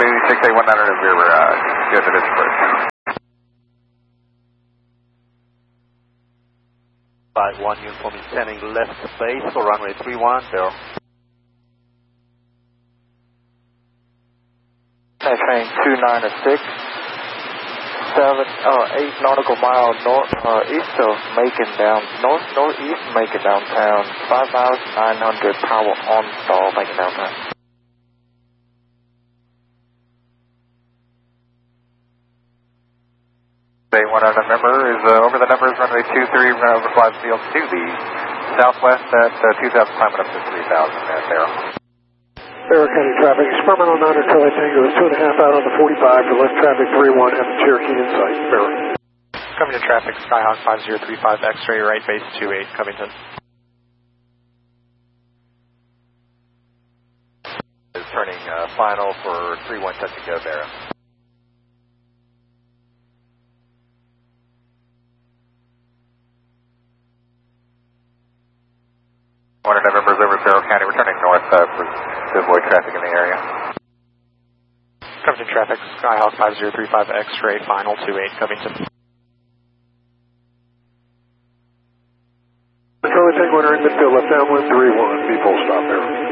68100 is your go to this approach. 51 uniform descending left base for runway 31, zero. Train 296, 8 nautical mile east of Macon northeast Macon downtown, 5,900 power on stall Macon downtown. Say 100 number is over the numbers runway 23 over flight field to the southwest at 2,000 climbing up to 3,000 at there. Barrow County traffic, experimental 9 Charlie Tango is 2.5 out on the 45 to left traffic 31 at the Cherokee in sight. Barrow. Covington traffic, Skyhawk 5035 X-ray, right base 28, Covington. Is turning final for 31 touch and go, Barrow. November is over Barrow County, returning north to avoid traffic in the area. Covington traffic, Skyhawk 5035 X-ray, final 28, Covington. Charlie Tango entering midfield, left downwind 31, be full stop there.